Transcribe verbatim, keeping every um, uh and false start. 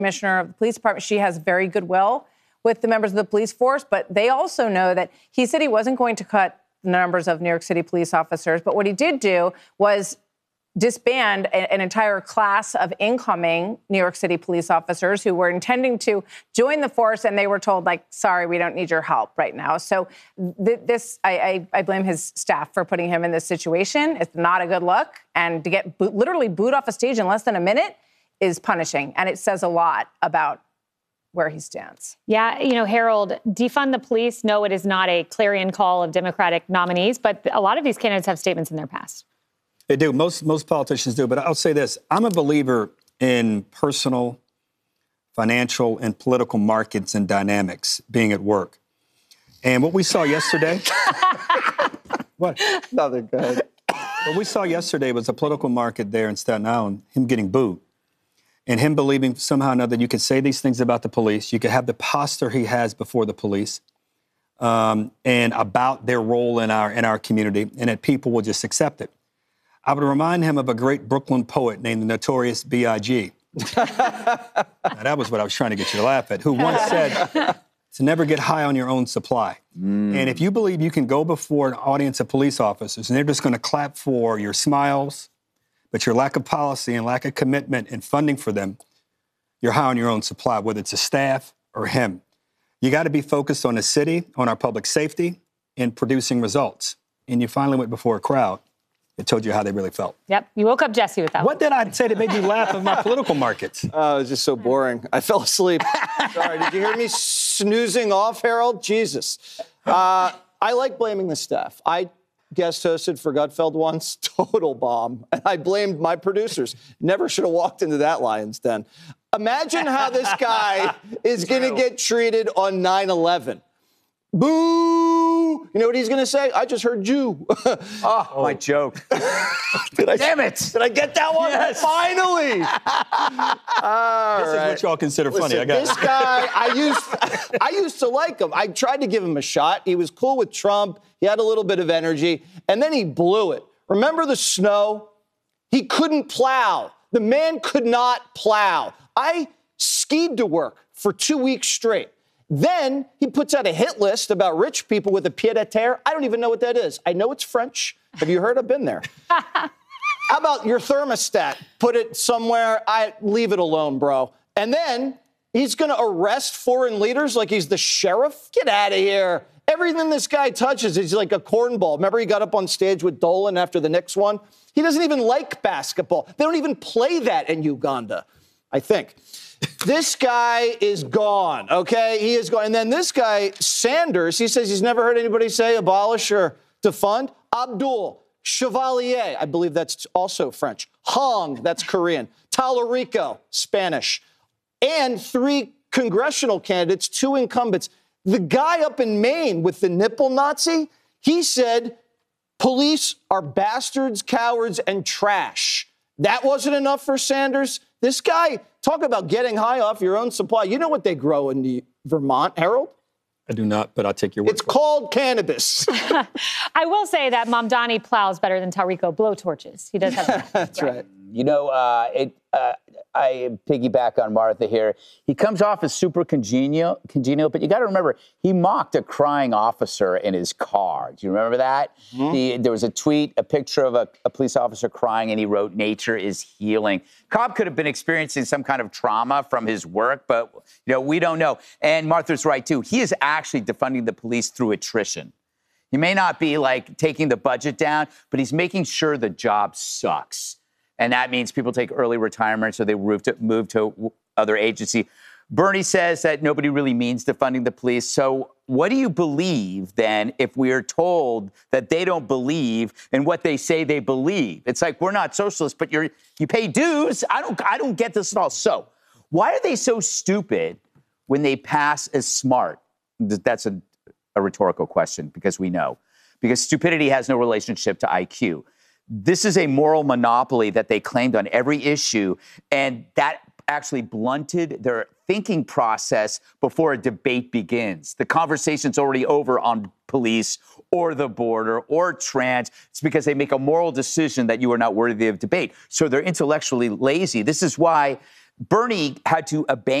commissioner of the police department. She has very goodwill with the members of the police force, but they also know that he said he wasn't going to cut the numbers of New York City police officers. But what he did do was disband a, an entire class of incoming New York City police officers who were intending to join the force, and they were told, like, sorry, we don't need your help right now. So th- this, I, I, I blame his staff for putting him in this situation. It's not a good look. And to get boot, literally booed off a stage in less than a minute is punishing. And it says a lot about where he stands. Yeah, you know, Harold, defund the police. No, it is not a clarion call of Democratic nominees, but a lot of these candidates have statements in their past. They do. Most most politicians do. But I'll say this. I'm a believer in personal, financial, and political markets and dynamics being at work. And what we saw yesterday... what? Nothing good. What we saw yesterday was a political market there in Staten Island, him getting booed, and him believing somehow or another you could say these things about the police, you could have the posture he has before the police, um, and about their role in our in our community, and that people will just accept it. I would remind him of a great Brooklyn poet named the Notorious B I G Now, that was what I was trying to get you to laugh at, who once said to never get high on your own supply. Mm. And if you believe you can go before an audience of police officers and they're just going to clap for your smiles, but your lack of policy and lack of commitment and funding for them, you're high on your own supply, whether it's a staff or him. You got to be focused on the city, on our public safety, and producing results. And you finally went before a crowd. It told you how they really felt. Yep. You woke up Jesse with that What one. did I say that made you laugh at my political markets? Oh, it was just so boring. I fell asleep. Sorry, did you hear me snoozing off, Harold? Jesus. Uh, I like blaming the staff. I guest hosted for Gutfeld once, total bomb. And I blamed my producers. Never should have walked into that Lion's Den. Imagine how this guy is going to get treated on nine eleven. Boo! You know what he's going to say? I just heard Jew. oh, oh, my joke. Did I, Damn it. Did I get that one? Yes. Finally. All this right. is what y'all consider Listen, funny. I got this guy, I used, I used to like him. I tried to give him a shot. He was cool with Trump. He had a little bit of energy. And then he blew it. Remember the snow? He couldn't plow. The man could not plow. I skied to work for two weeks straight. Then he puts out a hit list about rich people with a pied-à-terre. I don't even know what that is. I know it's French. Have you heard? I've been there. How about your thermostat? Put it somewhere. I leave it alone, bro. And then he's going to arrest foreign leaders like he's the sheriff? Get out of here. Everything this guy touches is like a cornball. Remember he got up on stage with Dolan after the Knicks one? He doesn't even like basketball. They don't even play that in Uganda, I think. This guy is gone, okay? He is gone. And then this guy, Sanders, he says he's never heard anybody say abolish or defund. Abdul, Chevalier, I believe that's also French. Hong, that's Korean. Talarico, Spanish. And three congressional candidates, two incumbents. The guy up in Maine with the nipple Nazi, he said police are bastards, cowards, and trash. That wasn't enough for Sanders. This guy, talk about getting high off your own supply. You know what they grow in the Vermont, Harold? I do not, but I'll take your word. It's called cannabis. I will say that Mamdani plows better than Talrico blowtorches. He does have that. That's right. You know, uh, it, uh, I piggyback on Martha here. He comes off as super congenial, congenial, but you got to remember, he mocked a crying officer in his car. Do you remember that? Mm-hmm. The, there was a tweet, a picture of a, a police officer crying, and he wrote, "Nature is healing." Cobb could have been experiencing some kind of trauma from his work, but, you know, we don't know. And Martha's right, too. He is actually defunding the police through attrition. He may not be, like, taking the budget down, but he's making sure the job sucks. And that means people take early retirement, so they move to, move to other agency. Bernie says that nobody really means defunding the police. So what do you believe, then, if we are told that they don't believe in what they say they believe? It's like, we're not socialists, but you're you pay dues. I don't, I don't get this at all. So why are they so stupid when they pass as smart? That's a, a rhetorical question, because we know. Because stupidity has no relationship to I Q. This is a moral monopoly that they claimed on every issue, and that actually blunted their thinking process before a debate begins. The conversation's already over on police or the border or trans. It's because they make a moral decision that you are not worthy of debate. So they're intellectually lazy. This is why Bernie had to abandon